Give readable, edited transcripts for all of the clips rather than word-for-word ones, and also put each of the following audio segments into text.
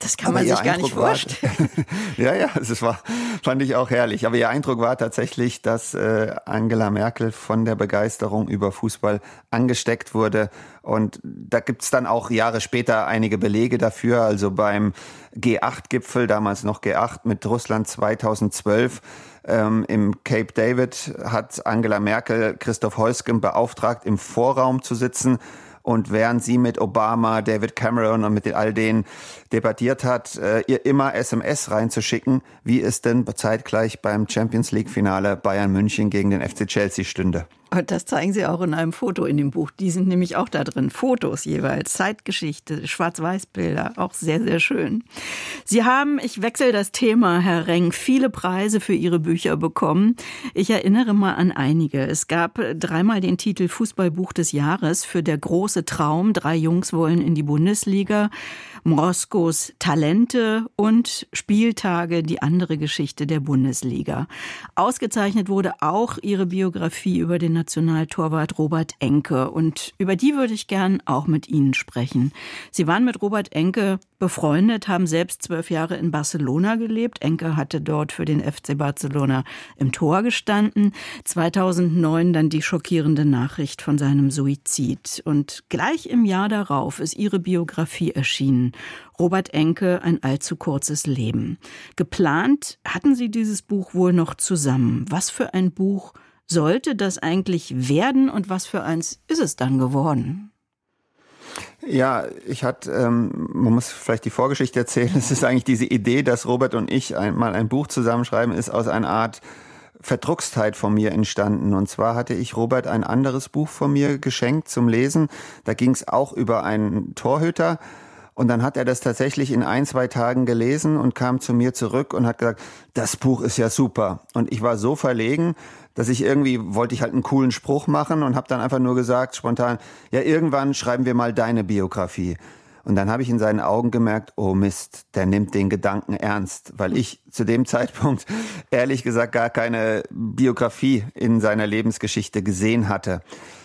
Das kann man sich gar nicht vorstellen. Fand ich auch herrlich. Aber ihr Eindruck war tatsächlich, dass Angela Merkel von der Begeisterung über Fußball angesteckt wurde. Und da gibt's dann auch Jahre später einige Belege dafür. Also beim G8-Gipfel, damals noch G8 mit Russland 2012, im Cape David hat Angela Merkel Christoph Heusgen beauftragt, im Vorraum zu sitzen. Und während sie mit Obama, David Cameron und mit all denen debattiert hat, ihr immer SMS reinzuschicken, wie es denn zeitgleich beim Champions-League-Finale Bayern München gegen den FC Chelsea stünde. Und das zeigen Sie auch in einem Foto in dem Buch. Die sind nämlich auch da drin. Fotos jeweils, Zeitgeschichte, Schwarz-Weiß-Bilder, auch sehr, sehr schön. Sie haben, ich wechsle das Thema, Herr Renk, viele Preise für Ihre Bücher bekommen. Ich erinnere mal an einige. Es gab 3-mal den Titel Fußballbuch des Jahres für Der große Traum. 3 Jungs wollen in die Bundesliga. Moskos Talente und Spieltage, die andere Geschichte der Bundesliga. Ausgezeichnet wurde auch Ihre Biografie über den Nationaltorwart Robert Enke. Und über die würde ich gern auch mit Ihnen sprechen. Sie waren mit Robert Enke befreundet, haben selbst 12 Jahre in Barcelona gelebt. Enke hatte dort für den FC Barcelona im Tor gestanden. 2009 dann die schockierende Nachricht von seinem Suizid. Und gleich im Jahr darauf ist Ihre Biografie erschienen. Robert Enke, ein allzu kurzes Leben. Geplant hatten Sie dieses Buch wohl noch zusammen. Was für ein Buch sollte das eigentlich werden und was für eins ist es dann geworden? Ja, man muss vielleicht die Vorgeschichte erzählen. Es ist eigentlich diese Idee, dass Robert und ich einmal ein Buch zusammenschreiben, ist aus einer Art Verdruckstheit von mir entstanden. Und zwar hatte ich Robert ein anderes Buch von mir geschenkt zum Lesen. Da ging es auch über einen Torhüter. Und dann hat er das tatsächlich in 1-2 Tagen gelesen und kam zu mir zurück und hat gesagt, das Buch ist ja super. Und ich war so verlegen, dass wollte ich halt einen coolen Spruch machen und habe dann einfach nur gesagt, spontan, ja, irgendwann schreiben wir mal deine Biografie. Und dann habe ich in seinen Augen gemerkt, oh Mist, der nimmt den Gedanken ernst, weil ich zu dem Zeitpunkt ehrlich gesagt gar keine Biografie in seiner Lebensgeschichte gesehen hatte.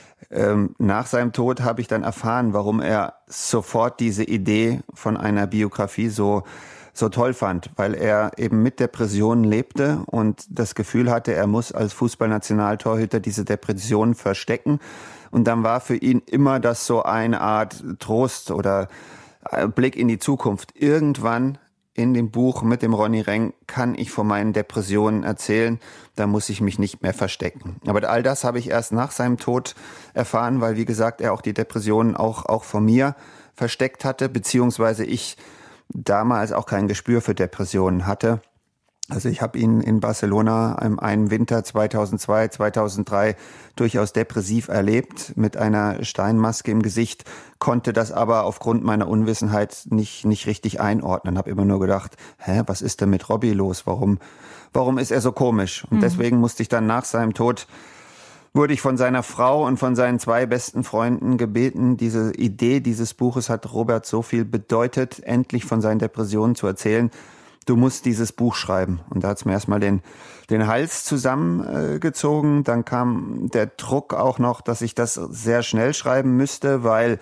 Nach seinem Tod habe ich dann erfahren, warum er sofort diese Idee von einer Biografie so toll fand, weil er eben mit Depressionen lebte und das Gefühl hatte, er muss als Fußballnationaltorhüter diese Depressionen verstecken. Und dann war für ihn immer das so eine Art Trost oder Blick in die Zukunft. Irgendwann in dem Buch mit dem Ronny Renk kann ich von meinen Depressionen erzählen, da muss ich mich nicht mehr verstecken. Aber all das habe ich erst nach seinem Tod erfahren, weil, wie gesagt, er auch die Depressionen auch von mir versteckt hatte, beziehungsweise ich damals auch kein Gespür für Depressionen hatte. Also ich habe ihn in Barcelona einen Winter 2002, 2003 durchaus depressiv erlebt, mit einer Steinmaske im Gesicht, konnte das aber aufgrund meiner Unwissenheit nicht richtig einordnen. Habe immer nur gedacht, was ist denn mit Robby los? Warum ist er so komisch? Und deswegen musste ich dann nach seinem Tod, wurde ich von seiner Frau und von seinen 2 besten Freunden gebeten, diese Idee dieses Buches hat Robert so viel bedeutet, endlich von seinen Depressionen zu erzählen. Du musst dieses Buch schreiben. Und da hat es mir erstmal den Hals zusammengezogen. Dann kam der Druck auch noch, dass ich das sehr schnell schreiben müsste, weil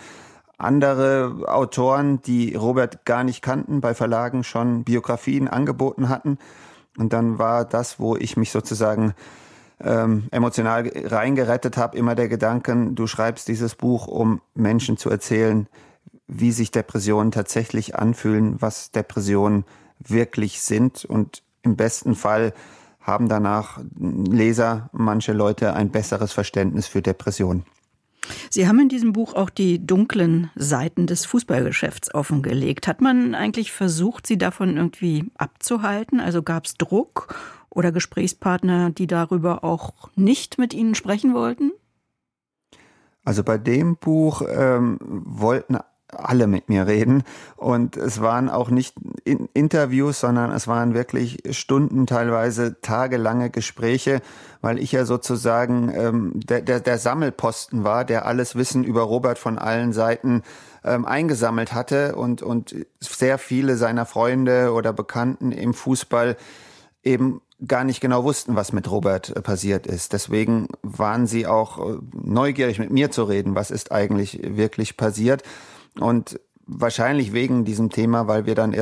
andere Autoren, die Robert gar nicht kannten, bei Verlagen schon Biografien angeboten hatten. Und dann war das, wo ich mich sozusagen emotional reingerettet habe, immer der Gedanken, du schreibst dieses Buch, um Menschen zu erzählen, wie sich Depressionen tatsächlich anfühlen, was Depressionen wirklich sind. Und im besten Fall haben danach Leser, manche Leute, ein besseres Verständnis für Depressionen. Sie haben in diesem Buch auch die dunklen Seiten des Fußballgeschäfts offengelegt. Hat man eigentlich versucht, Sie davon irgendwie abzuhalten? Also gab es Druck oder Gesprächspartner, die darüber auch nicht mit Ihnen sprechen wollten? Also bei dem Buch wollten alle mit mir reden und es waren auch nicht Interviews, sondern es waren wirklich Stunden, teilweise tagelange Gespräche, weil ich ja sozusagen der Sammelposten war, der alles Wissen über Robert von allen Seiten eingesammelt hatte und sehr viele seiner Freunde oder Bekannten im Fußball eben gar nicht genau wussten, was mit Robert passiert ist. Deswegen waren sie auch neugierig, mit mir zu reden, was ist eigentlich wirklich passiert. Und wahrscheinlich wegen diesem Thema, weil wir dann